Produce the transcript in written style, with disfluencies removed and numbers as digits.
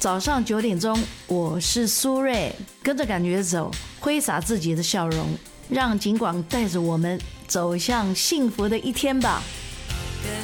早上9点钟，我是苏芮，跟着感觉走，挥洒自己的笑容，让景广带着我们走向幸福的一天吧。